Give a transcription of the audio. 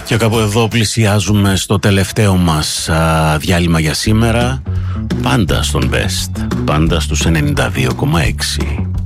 Και κάπου εδώ πλησιάζουμε στο τελευταίο μας διάλειμμα για σήμερα. Πάντα στον Best, πάντα στους 92,6.